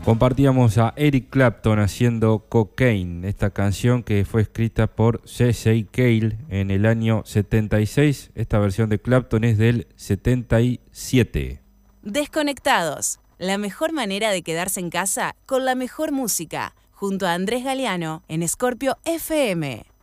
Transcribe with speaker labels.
Speaker 1: Compartíamos a Eric Clapton haciendo Cocaine, esta canción que fue escrita por C.C. Cale en el año 76. Esta versión de Clapton es del 77.
Speaker 2: Desconectados, la mejor manera de quedarse en casa con la mejor música, junto a Andrés Galeano en Scorpio FM.